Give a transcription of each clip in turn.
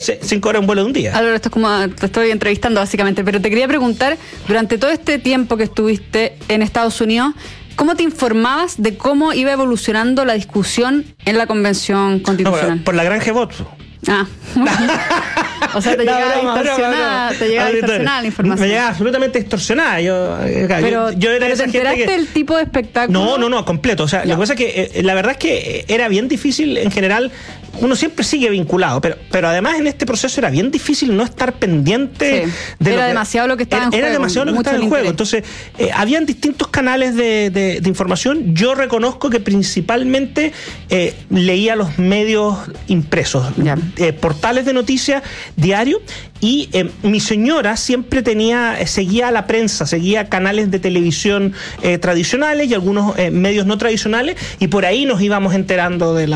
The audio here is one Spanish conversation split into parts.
Sí, 5 horas un vuelo de un día. Álvaro, esto es como te estoy entrevistando básicamente, pero te quería preguntar, durante todo este tiempo que estuviste en Estados Unidos, ¿cómo te informabas de cómo iba evolucionando la discusión en la Convención Constitucional? No, por la Granja Bot. O sea, te llegaba distorsionada la información. Me llegaba absolutamente distorsionada. Yo era ¿pero esa te enteraste gente del tipo de espectáculo? No, completo. O sea, lo que pasa es que la verdad es que era bien difícil en general. Uno siempre sigue vinculado, pero además en este proceso era bien difícil no estar pendiente de era demasiado lo que estaba en juego. Era demasiado lo que estaba en juego. Entonces, habían distintos canales de información. Yo reconozco que principalmente leía los medios impresos, portales de noticias, diario, y mi señora siempre seguía la prensa, seguía canales de televisión tradicionales y algunos medios no tradicionales, y por ahí nos íbamos enterando de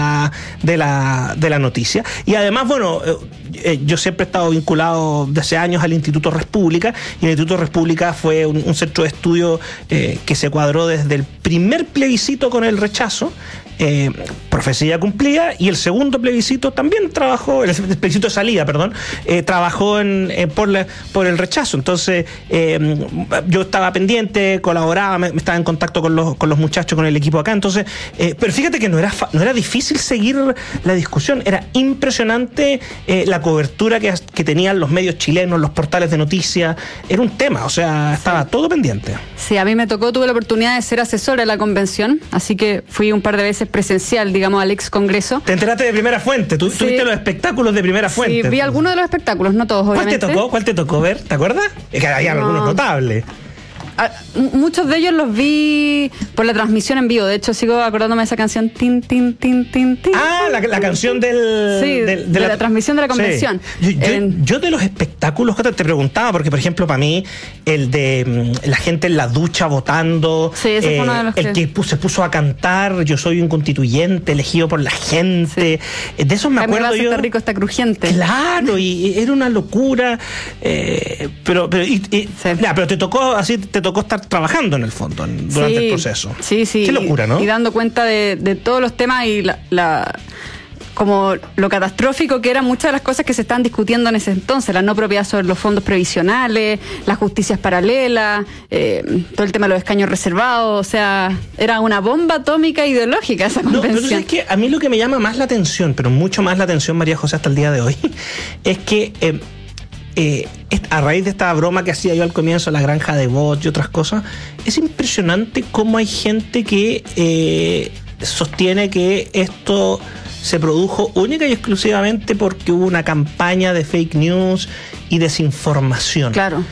la noticia. Y además, bueno, yo siempre he estado vinculado desde hace años al Instituto República, y el Instituto República fue un centro de estudio que se cuadró desde el primer plebiscito con el rechazo, profecía cumplida, y el segundo plebiscito también trabajó, el plebiscito de salida, perdón, trabajó por el rechazo. Entonces yo estaba pendiente, colaboraba, me estaba en contacto con los muchachos, con el equipo acá. Entonces, pero fíjate que no era difícil seguir la discusión, era impresionante la cobertura que tenían los medios chilenos, los portales de noticias. Era un tema, o sea, estaba todo pendiente. Sí, a mí tuve la oportunidad de ser asesora de la convención, así que fui un par de veces presencial, digamos, al ex Congreso. Te enteraste de primera fuente, tú tuviste los espectáculos de primera fuente. Sí, vi algunos de los espectáculos, no todos, obviamente. ¿Cuál te tocó ver? ¿Te acuerdas? Es que había algunos notables. Muchos de ellos los vi por la transmisión en vivo. De hecho, sigo acordándome de esa canción. Tin, tin, tin, tin, tin. La canción de la transmisión de la convención. Sí. Yo de los espectáculos te preguntaba, porque por ejemplo para mí el de la gente en la ducha votando, ese fue uno de los el que se puso a cantar Yo soy un constituyente elegido por la gente, de esos me acuerdo yo. Está rico, está crujiente. Claro, y era una locura, pero te tocó estar trabajando en el fondo durante el proceso. Sí. Qué locura, ¿no? Y dando cuenta de todos los temas y como lo catastrófico que eran muchas de las cosas que se estaban discutiendo en ese entonces, la no propiedad sobre los fondos previsionales, las justicias paralelas, todo el tema de los escaños reservados. O sea, era una bomba atómica ideológica esa convención. Pero es que a mí lo que me llama más la atención, pero mucho más la atención, María José, hasta el día de hoy, es que a raíz de esta broma que hacía yo al comienzo, la granja de bots y otras cosas, es impresionante cómo hay gente que sostiene que esto se produjo única y exclusivamente porque hubo una campaña de fake news y desinformación. Claro.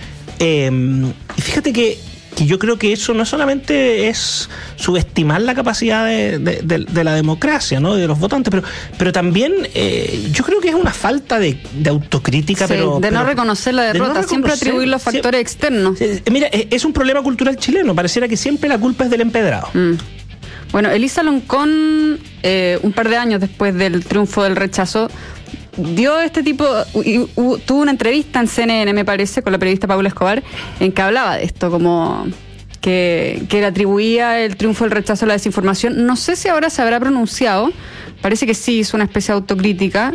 Y fíjate que yo creo que eso no solamente es subestimar la capacidad de la democracia, ¿no?, de los votantes, pero también yo creo que es una falta de autocrítica, no reconocer la derrota, siempre atribuir los factores externos. Mira, es un problema cultural chileno, pareciera que siempre la culpa es del empedrado. Bueno, Elisa Loncón, un par de años después del triunfo del rechazo, dio tuvo una entrevista en CNN, me parece, con la periodista Paula Escobar, en que hablaba de esto, como que le atribuía el triunfo del rechazo a la desinformación. No sé si ahora se habrá pronunciado, parece que sí hizo una especie de autocrítica,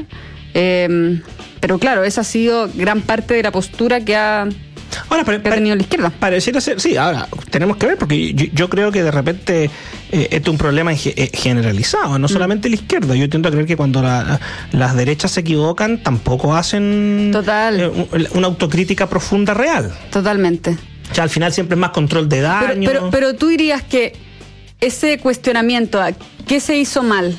pero claro, esa ha sido gran parte de la postura que ha tenido la izquierda. Pareciera ser, sí, ahora tenemos que ver, porque yo creo que de repente este es un problema generalizado, no solamente la izquierda. Yo tiendo a creer que cuando las derechas se equivocan, tampoco hacen una autocrítica profunda real. Totalmente. O sea, al final siempre es más control de daño. Pero tú dirías que ese cuestionamiento, ¿qué se hizo mal?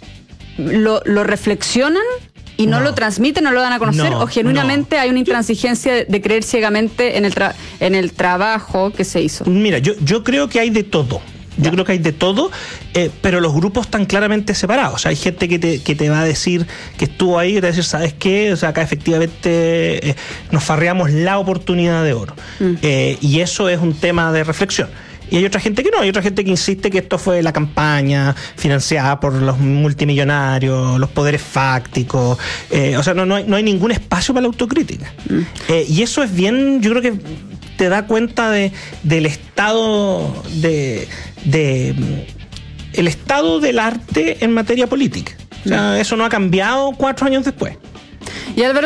¿Lo reflexionan? ¿Y no lo transmiten, no lo dan a conocer? ¿O genuinamente hay una intransigencia de creer ciegamente en el trabajo que se hizo? Mira, yo creo que hay de todo. Yo creo que hay de todo, pero los grupos están claramente separados. O sea, hay gente que te va a decir que estuvo ahí, que te va a decir, ¿sabes qué? O sea, acá efectivamente nos farreamos la oportunidad de oro. Y eso es un tema de reflexión. Y hay otra gente que no, hay otra gente que insiste que esto fue la campaña financiada por los multimillonarios, los poderes fácticos. O sea, no hay ningún espacio para la autocrítica. Y eso es bien, yo creo que te da cuenta del estado el estado del arte en materia política. O sea, eso no ha cambiado 4 años después. Y Álvaro,